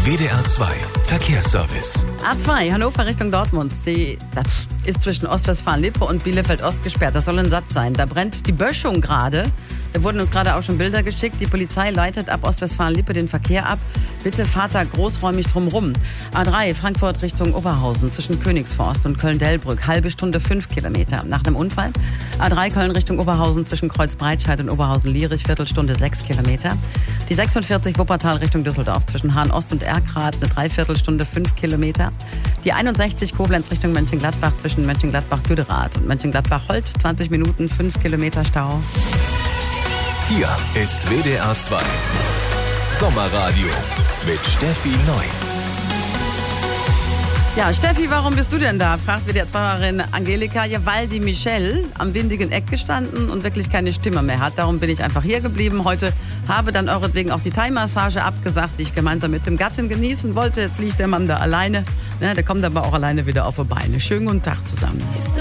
WDR 2 Verkehrsservice. A2 Hannover Richtung Dortmund. Das ist zwischen Ostwestfalen-Lippe und Bielefeld-Ost gesperrt. Das soll ein Satz sein. Da brennt die Böschung gerade. Da wurden uns gerade auch schon Bilder geschickt. Die Polizei leitet ab Ostwestfalen-Lippe den Verkehr ab. Bitte fahrt da großräumig drumrum. A3 Frankfurt Richtung Oberhausen zwischen Königsforst und Köln-Delbrück. Halbe Stunde 5 Kilometer nach einem Unfall. A3 Köln Richtung Oberhausen zwischen Kreuzbreitscheid und Oberhausen-Lierich. Viertelstunde 6 Kilometer. Die 46 Wuppertal Richtung Düsseldorf zwischen Hahn-Ost und Erkrath. Eine Dreiviertelstunde 5 Kilometer. Die 61 Koblenz Richtung Mönchengladbach zwischen Mönchengladbach-Güderath und Mönchengladbach-Holt. 20 Minuten, 5 Kilometer Stau. Hier ist WDR 2 Sommerradio mit Steffi Neu. Ja, Steffi, warum bist du denn da? Fragt WDR-Fahrerin Angelika. Ja, weil die Michelle am windigen Eck gestanden und wirklich keine Stimme mehr hat. Darum bin ich einfach hier geblieben. Heute habe dann euretwegen auch die Thai-Massage abgesagt, die ich gemeinsam mit dem Gatten genießen wollte. Jetzt liegt der Mann da alleine. Ja, der kommt aber auch alleine wieder auf die Beine. Schönen guten Tag zusammen.